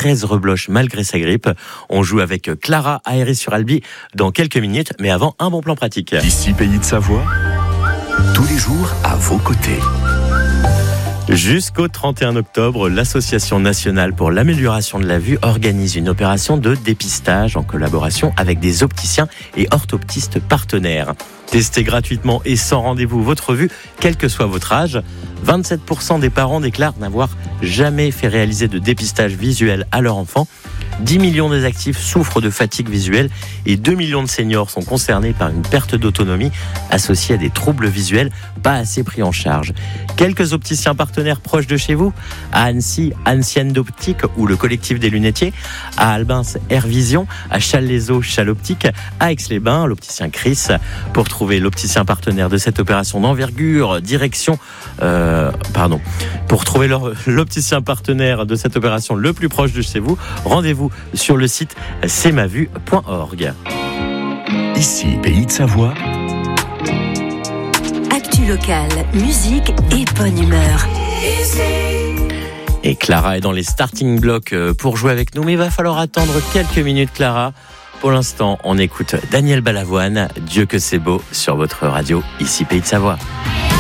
13 rebloches malgré sa grippe. On joue avec Clara à Héry-sur-Albi dans quelques minutes, mais avant, un bon plan pratique. Ici Pays de Savoie, tous les jours à vos côtés. Jusqu'au 31 octobre, l'Association nationale pour l'amélioration de la vue organise une opération de dépistage en collaboration avec des opticiens et orthoptistes partenaires. Testez gratuitement et sans rendez-vous votre vue, quel que soit votre âge. 27% des parents déclarent n'avoir jamais fait réaliser de dépistage visuel à leur enfant. 10 millions des actifs souffrent de fatigue visuelle et 2 millions de seniors sont concernés par une perte d'autonomie associée à des troubles visuels pas assez pris en charge. Quelques opticiens partenaires proches de chez vous, à Annecy, Ancienne d'Optique ou le collectif des lunetiers, à Albins, Airvision, à Challes-les-Eaux, Chaloptique, à Aix-les-Bains, l'opticien Chris. Pour trouver l'opticien partenaire de cette opération d'envergure, pour trouver l'opticien partenaire de cette opération le plus proche de chez vous, rendez-vous sur le site cmavue.org. Ici Pays de Savoie. Actu locale, musique et bonne humeur. Et Clara est dans les starting blocks pour jouer avec nous, mais il va falloir attendre quelques minutes, Clara. Pour l'instant, on écoute Daniel Balavoine, Dieu que c'est beau, sur votre radio, ici Pays de Savoie.